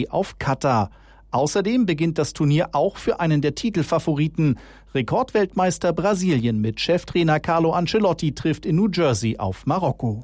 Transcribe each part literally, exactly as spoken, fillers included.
Jersey auf Katar. Außerdem beginnt das Turnier auch für einen der Titelfavoriten. Rekordweltmeister Brasilien mit Cheftrainer Carlo Ancelotti trifft in New Jersey auf Marokko.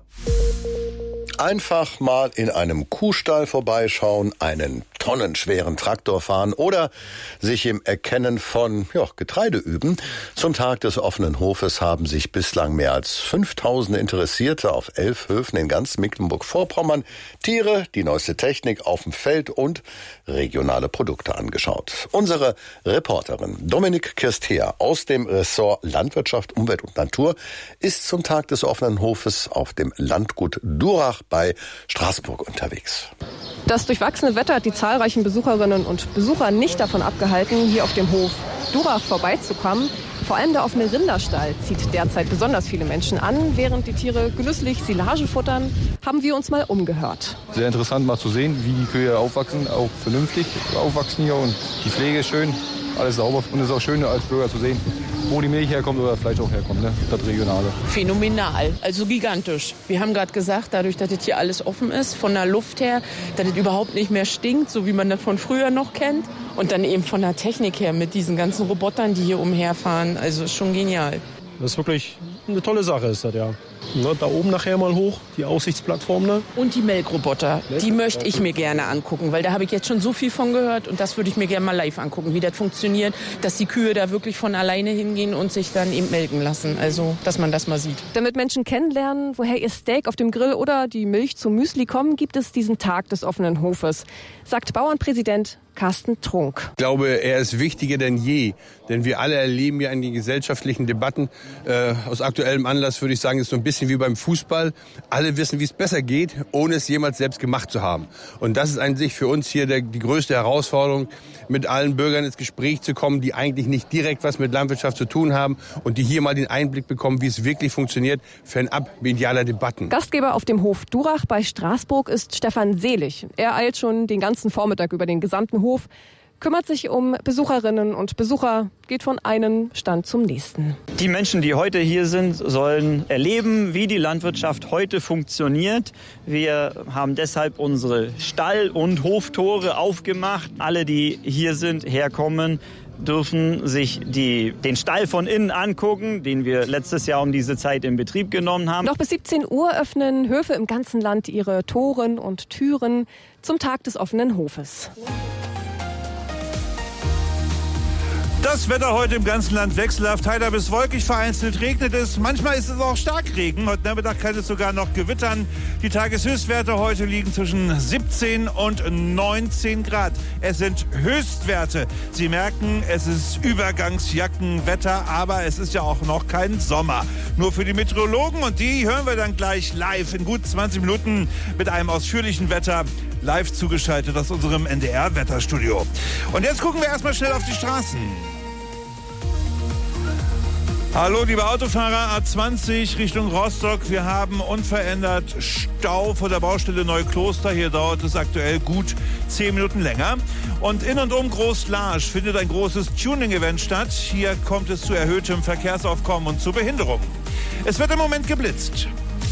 Einfach mal in einem Kuhstall vorbeischauen, einen tonnenschweren Traktor fahren oder sich im Erkennen von ja, Getreide üben. Zum Tag des offenen Hofes haben sich bislang mehr als fünftausend Interessierte auf elf Höfen in ganz Mecklenburg-Vorpommern Tiere, die neueste Technik auf dem Feld und regionale Produkte angeschaut. Unsere Reporterin Dominik Kirstea aus dem Ressort Landwirtschaft, Umwelt und Natur ist zum Tag des offenen Hofes auf dem Landgut Durach bei Straßburg unterwegs. Das durchwachsene Wetter hat die zahlreichen Besucherinnen und Besucher nicht davon abgehalten, hier auf dem Hof Durach vorbeizukommen. Vor allem der offene Rinderstall zieht derzeit besonders viele Menschen an. Während die Tiere genüsslich Silage futtern, haben wir uns mal umgehört. Sehr interessant mal zu sehen, wie die Kühe aufwachsen, auch vernünftig aufwachsen hier und die Pflege ist schön. Alles sauber und es ist auch schön als Bürger zu sehen, wo die Milch herkommt oder das Fleisch auch herkommt, ne? Das Regionale. Phänomenal, also gigantisch. Wir haben gerade gesagt, dadurch, dass das hier alles offen ist, von der Luft her, dass es überhaupt nicht mehr stinkt, so wie man das von früher noch kennt. Und dann eben von der Technik her mit diesen ganzen Robotern, die hier umherfahren, also ist schon genial. Das ist wirklich eine tolle Sache, ist das ja. Ne, da oben nachher mal hoch, die Aussichtsplattform. Ne? Und die Melkroboter, die möchte ich mir gerne angucken, weil da habe ich jetzt schon so viel von gehört und das würde ich mir gerne mal live angucken, wie das funktioniert, dass die Kühe da wirklich von alleine hingehen und sich dann eben melken lassen, also dass man das mal sieht. Damit Menschen kennenlernen, woher ihr Steak auf dem Grill oder die Milch zum Müsli kommen, gibt es diesen Tag des offenen Hofes, sagt Bauernpräsident Carsten Trunk. Ich glaube, er ist wichtiger denn je, denn wir alle erleben ja in den gesellschaftlichen Debatten, äh, aus aktuellem Anlass würde ich sagen, ist so ein bisschen wie beim Fußball. Alle wissen, wie es besser geht, ohne es jemals selbst gemacht zu haben. Und das ist an sich für uns hier der, die größte Herausforderung, mit allen Bürgern ins Gespräch zu kommen, die eigentlich nicht direkt was mit Landwirtschaft zu tun haben und die hier mal den Einblick bekommen, wie es wirklich funktioniert, fernab medialer Debatten. Gastgeber auf dem Hof Durach bei Straßburg ist Stefan Selig. Er eilt schon den ganzen Vormittag über den gesamten Hof, kümmert sich um Besucherinnen und Besucher, geht von einem Stand zum nächsten. Die Menschen, die heute hier sind, sollen erleben, wie die Landwirtschaft heute funktioniert. Wir haben deshalb unsere Stall- und Hoftore aufgemacht. Alle, die hier sind, herkommen, dürfen sich die, den Stall von innen angucken, den wir letztes Jahr um diese Zeit in Betrieb genommen haben. Noch bis siebzehn Uhr öffnen Höfe im ganzen Land ihre Toren und Türen zum Tag des offenen Hofes. Das Wetter heute im ganzen Land wechselhaft, heiter bis wolkig, vereinzelt regnet es. Manchmal ist es auch Starkregen. Heute Nachmittag kann es sogar noch gewittern. Die Tageshöchstwerte heute liegen zwischen siebzehn und neunzehn Grad. Es sind Höchstwerte. Sie merken, es ist Übergangsjackenwetter, aber es ist ja auch noch kein Sommer. Nur für die Meteorologen und die hören wir dann gleich live in gut zwanzig Minuten mit einem ausführlichen Wetter. Live zugeschaltet aus unserem N D R-Wetterstudio. Und jetzt gucken wir erstmal schnell auf die Straßen. Hallo, liebe Autofahrer, A zwanzig Richtung Rostock. Wir haben unverändert Stau vor der Baustelle Neukloster. Hier dauert es aktuell gut zehn Minuten länger. Und in und um Groß-Laasch findet ein großes Tuning-Event statt. Hier kommt es zu erhöhtem Verkehrsaufkommen und zu Behinderungen. Es wird im Moment geblitzt.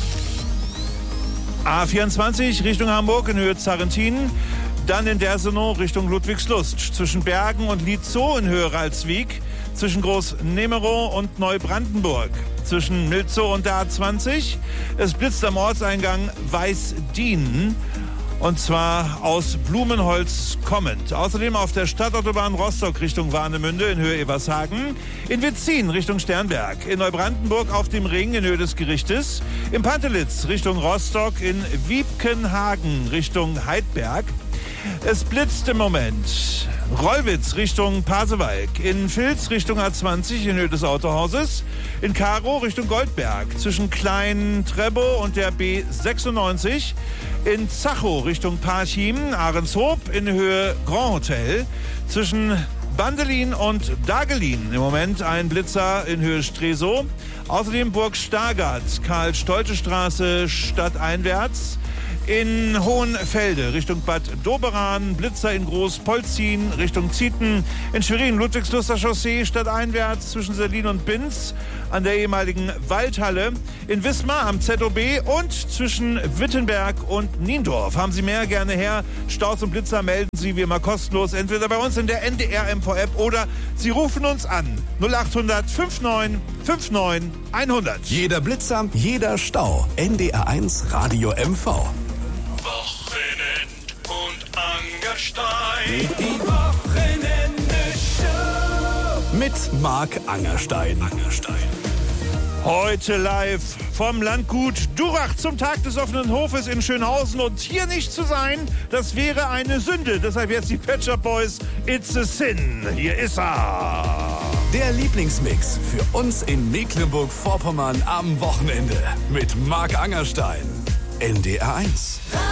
A vierundzwanzig Richtung Hamburg in Höhe Zarrentin, dann in Dersenow Richtung Ludwigslust, zwischen Bergen und Lietzow in Höhe Ralswiek, zwischen Groß-Nemerow und Neubrandenburg, zwischen Milzow und der A zwanzig. Es blitzt am Ortseingang Weißdien. Und zwar aus Blumenholz kommend. Außerdem auf der Stadtautobahn Rostock Richtung Warnemünde in Höhe Evershagen. In Witzin Richtung Sternberg. In Neubrandenburg auf dem Ring in Höhe des Gerichtes. In Pantelitz Richtung Rostock. In Wiebkenhagen Richtung Heidberg. Es blitzt im Moment. Rollwitz Richtung Pasewalk. In Vilz Richtung A zwanzig in Höhe des Autohauses. In Karow Richtung Goldberg. Zwischen Klein-Trebow und der B sechsundneunzig. In Zachow Richtung Parchim, Ahrenshoop in Höhe Grand Hotel. Zwischen Bandelin und Dagelin im Moment ein Blitzer in Höhe Stresow. Außerdem Burg Stargard, Karl-Stolze-Straße stadteinwärts. In Hohenfelde Richtung Bad Doberan, Blitzer in Groß-Polzin Richtung Zieten. In Schwerin Ludwigsluster Chaussee stadteinwärts zwischen Selin und Binz an der ehemaligen Waldhalle. In Wismar am Z O B und zwischen Wittenberg und Niendorf. Haben Sie mehr, gerne her. Staus und Blitzer melden Sie wie immer kostenlos, entweder bei uns in der N D R M V-App oder Sie rufen uns an. null acht hundert fünfundneunzig neunundfünfzig hundert. Jeder Blitzer, jeder Stau. N D R eins Radio M V. Wochenend und Angerstein. Die Wochenende-Show. Mit Marc Angerstein. Angerstein. Heute live vom Landgut Durach zum Tag des offenen Hofes in Schönhausen. Und hier nicht zu sein, das wäre eine Sünde. Deshalb jetzt die Pet Shop Boys, It's a Sin. Hier ist er. Der Lieblingsmix für uns in Mecklenburg-Vorpommern am Wochenende. Mit Marc Angerstein. N D R eins.